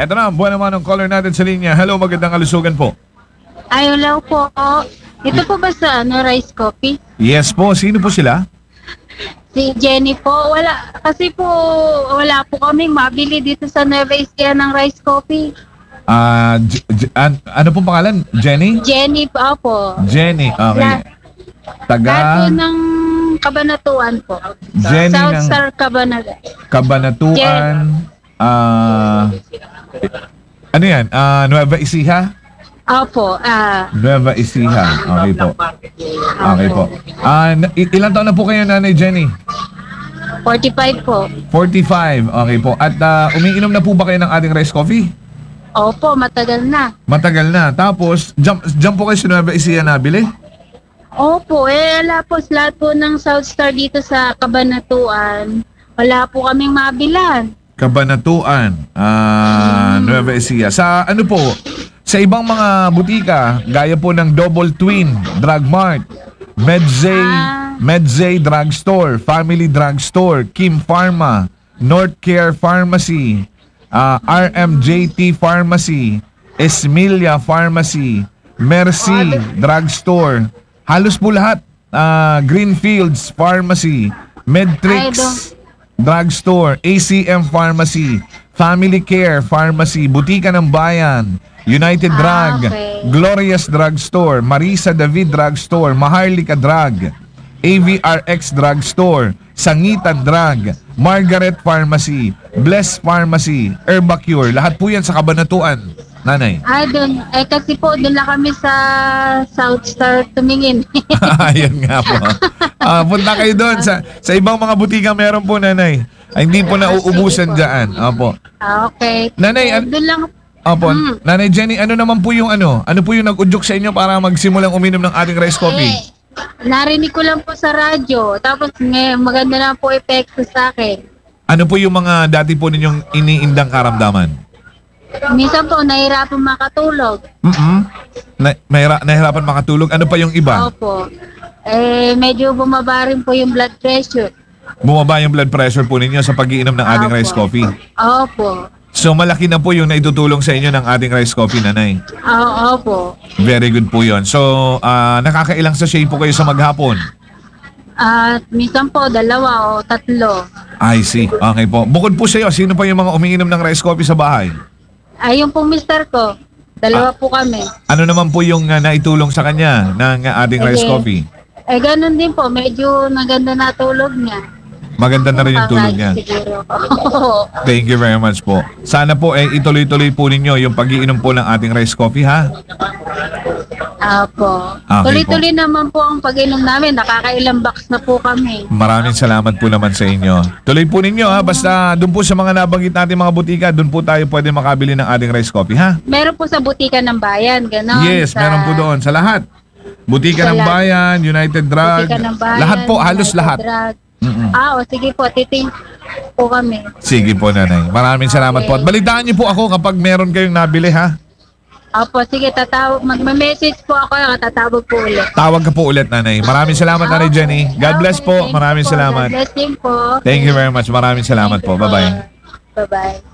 Eto na, buwan naman ang caller natin sa linya. Hello, magandang kalusugan po. Ay, hello po. Ito po ba sa Rice Coffee? Yes po, sino po sila? Si Jenny po. Wala, kasi po, wala po kaming mabili dito sa Nueva Ecija ng Rice Coffee. Ano pong pangalan? Jenny? Jenny po. Jenny, okay. Lahat Taga po ng Kabanatuan po. Jenny South ng Star Cabanatuan. Kabanatuan. Ano yan? Nueva Ecija? Opo. Nueva Ecija. Okay po. Okay po. Ilang taon na po kayo, Nanay Jenny? 45 po. 45. Okay po. At umiinom na po ba kayo ng ating rice coffee? Opo, matagal na. Matagal na. Tapos, jump po kayo sa Nueva Ecija nabili? Opo, wala po lahat po ng South Star dito sa Kabanatuan. Wala po kaming mabilan. Kabanatuan, Nueva Ecija. Sa ano po, sa ibang mga butika, gaya po ng Double Twin, Drug Mart, Medzay Drugstore, Family Drugstore, Kim Pharma, North Care Pharmacy, RMJT Pharmacy, Esmilia Pharmacy, Mercy Drugstore, halos po lahat, Greenfields Pharmacy, Medtrix Drugstore, ACM Pharmacy, Family Care Pharmacy, Butika ng Bayan, United Drug, okay. Glorious Drugstore, Marisa David Drugstore, Maharlika Drug, AVRX Drugstore, Sangitan Drug, Margaret Pharmacy, Bless Pharmacy, Herbacure, lahat po yan sa Kabanatuan, Nanay. Ay, doon. Kasi po, doon lang kami sa South Star tumingin. Ayun nga po. Punta kayo doon. Sa ibang mga butika meron po, Nanay. Ay, hindi po nauubusan dyan. Opo. Okay. Nanay, doon lang. Opo. Nanay Jenny, ano naman po yung ano? Ano po yung nag-udyok sa inyo para magsimulang uminom ng ating rice coffee? Narinig ko lang po sa radyo. Tapos maganda na po epekto sa akin. Ano po yung mga dati po ninyong iniindang karamdaman? Minsan po, nahirapan makatulog. Nahirapan makatulog. Ano pa yung iba? Opo. Medyo bumaba rin po yung blood pressure. Bumaba yung blood pressure po ninyo sa pag-iinom ng ating Opo. rice coffee. Opo. So malaki na po yung naitutulong sa inyo ng ating rice coffee, Nanay. Opo. Very good po yun. So, nakakailang sachet po kayo sa maghapon? At minsan po, 2 o 3. I see. Okay po. Bukod po sa iyo, sino pa yung mga umiinom ng rice coffee sa bahay? Yung pong mister ko, 2 po kami. Ano naman po yung naitulong sa kanya ng ating rice coffee? Ganun din po. Medyo naganda na tulog niya. Maganda na rin yung tulog niya. Siguro. Thank you very much po. Sana po ituloy-tuloy po ninyo yung pag-iinom po ng ating rice coffee, ha? Apo. Okay Tuloy-tuloy naman po ang pag-inom namin. Nakakailang box na po kami. Maraming salamat po naman sa inyo. Tuloy po ninyo, ha? Basta doon po sa mga nabanggit natin mga butika, doon po tayo pwede makabili ng ating rice coffee, ha? Meron po sa butika ng bayan. Ganon. Yes, meron po doon. Sa lahat. Butika Sa ng lahat. Bayan, United Drug. Butika ng bayan. Lahat po, halos United lahat. Drug. Mm-mm. Sige po. Titing po kami. Sige po, Nanay. Maraming salamat po. At balitaan niyo po ako kapag meron kayong nabili, ha? Opo, sige, magme-message po ako, tatawag po ulit. Tawag ka po ulit, Nanay. Maraming salamat, Nanay Jenny. God bless po. Thank you Maraming po. salamat. God bless din po. Thank you very much. Maraming salamat po. Bye-bye. Bye-bye.